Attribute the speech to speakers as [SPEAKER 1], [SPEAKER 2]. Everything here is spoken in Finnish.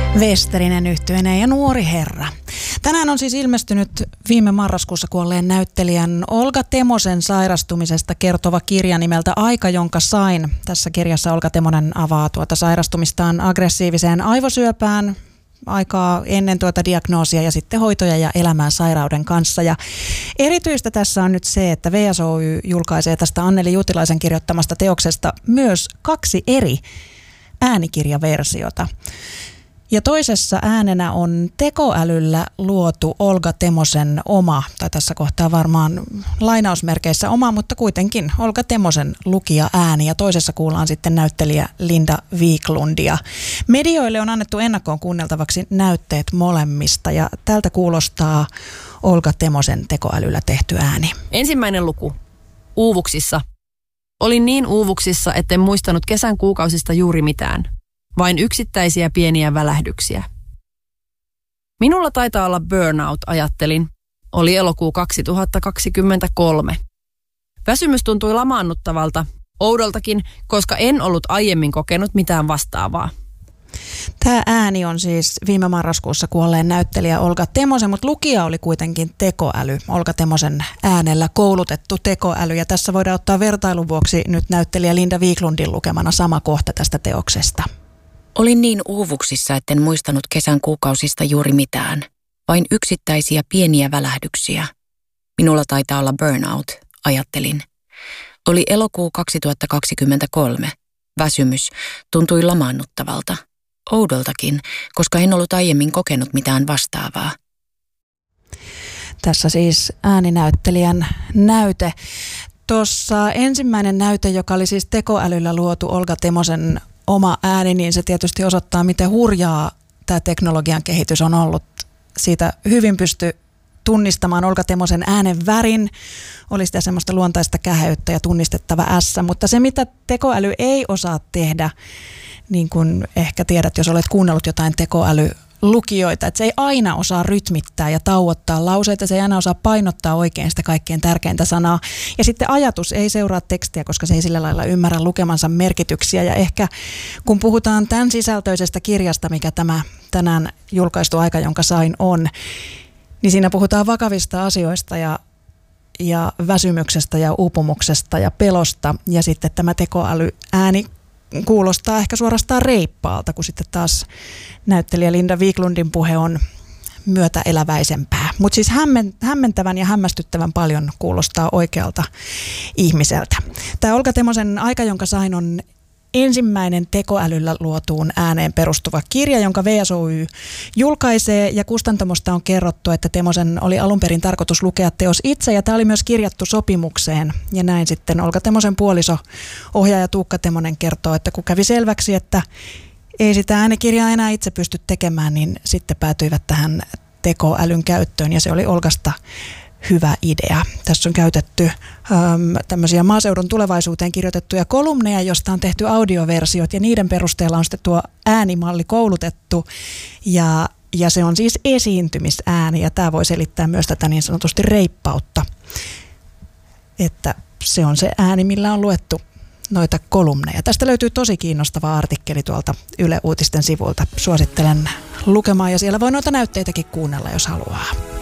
[SPEAKER 1] Westerinen yhtyeineen ja nuori herra. Tänään on siis ilmestynyt viime marraskuussa kuolleen näyttelijän Olga Temosen sairastumisesta kertova kirja nimeltä Aika, jonka sain. Tässä kirjassa Olga Temonen avaa tuota sairastumistaan aggressiiviseen aivosyöpään, aikaa ennen tuota diagnoosia ja sitten hoitoja ja elämää sairauden kanssa. Ja erityistä tässä on nyt se, että VSOY julkaisee tästä Anneli Juutilaisen kirjoittamasta teoksesta myös 2 eri äänikirjaversiota. Ja toisessa äänenä on tekoälyllä luotu Olga Temosen oma, tai tässä kohtaa varmaan lainausmerkeissä oma, mutta kuitenkin Olga Temosen lukija ääni. Ja toisessa kuullaan sitten näyttelijä Linda Viklundia. Medioille on annettu ennakkoon kuunneltavaksi näytteet molemmista, ja tältä kuulostaa Olga Temosen tekoälyllä tehty ääni.
[SPEAKER 2] Ensimmäinen luku. Uuvuksissa. Olin niin uuvuksissa, etten muistanut kesän kuukausista juuri mitään. Vain yksittäisiä pieniä välähdyksiä. Minulla taitaa olla burnout, ajattelin. Oli elokuu 2023. Väsymys tuntui lamaannuttavalta, oudoltakin, koska en ollut aiemmin kokenut mitään vastaavaa.
[SPEAKER 1] Tämä ääni on siis viime marraskuussa kuolleen näyttelijä Olga Temosen, mutta lukija oli kuitenkin tekoäly. Olga Temosen äänellä koulutettu tekoäly. Ja tässä voidaan ottaa vertailun vuoksi nyt näyttelijä Linda Viklundin lukemana sama kohta tästä teoksesta.
[SPEAKER 3] Olin niin uuvuksissa, etten muistanut kesän kuukausista juuri mitään. Vain yksittäisiä pieniä välähdyksiä. Minulla taitaa olla burnout, ajattelin. Oli elokuu 2023. Väsymys tuntui lamaannuttavalta. Oudoltakin, koska en ollut aiemmin kokenut mitään vastaavaa.
[SPEAKER 1] Tässä siis ääninäyttelijän näyte. Tuossa ensimmäinen näyte, joka oli siis tekoälyllä luotu Olga Temosen oma ääni, niin se tietysti osoittaa, miten hurjaa tämä teknologian kehitys on ollut. Siitä hyvin pystyi tunnistamaan Olga Temosen äänen värin, oli sitä semmoista luontaista käheyttä ja tunnistettava S, mutta se mitä tekoäly ei osaa tehdä, niin kuin ehkä tiedät, jos olet kuunnellut jotain tekoälylukijoita, että se ei aina osaa rytmittää ja tauottaa lauseita, se ei aina osaa painottaa oikein sitä kaikkein tärkeintä sanaa. Ja sitten ajatus ei seuraa tekstiä, koska se ei sillä lailla ymmärrä lukemansa merkityksiä. Ja ehkä kun puhutaan tämän sisältöisestä kirjasta, mikä tämä tänään julkaistu Aika, jonka sain on, niin siinä puhutaan vakavista asioista ja väsymyksestä ja uupumuksesta ja pelosta. Ja sitten tämä tekoälyääni kuulostaa ehkä suorastaan reippaalta, kun sitten taas näyttelijä Linda Viklundin puhe on myötäeläväisempää. Mutta siis hämmentävän ja hämmästyttävän paljon kuulostaa oikealta ihmiseltä. Tämä Olga Temosen Aika, jonka sain, on ensimmäinen tekoälyllä luotuun ääneen perustuva kirja, jonka VSOY julkaisee, ja kustantamosta on kerrottu, että Temosen oli alun perin tarkoitus lukea teos itse, ja tämä oli myös kirjattu sopimukseen, ja näin sitten Olga Temosen puoliso, ohjaaja Tuukka Temonen kertoo, että kun kävi selväksi, että ei sitä äänikirjaa enää itse pysty tekemään, niin sitten päätyivät tähän tekoälyn käyttöön, ja se oli Olgasta hyvä idea. Tässä on käytetty tämmöisiä maaseudun tulevaisuuteen kirjoitettuja kolumneja, josta on tehty audioversiot, ja niiden perusteella on sitten tuo äänimalli koulutettu, ja se on siis esiintymisääni, ja tämä voi selittää myös tätä niin sanotusti reippautta, että se on se ääni, millä on luettu noita kolumneja. Tästä löytyy tosi kiinnostava artikkeli tuolta Yle Uutisten sivulta. Suosittelen lukemaan, ja siellä voi noita näytteitäkin kuunnella, jos haluaa.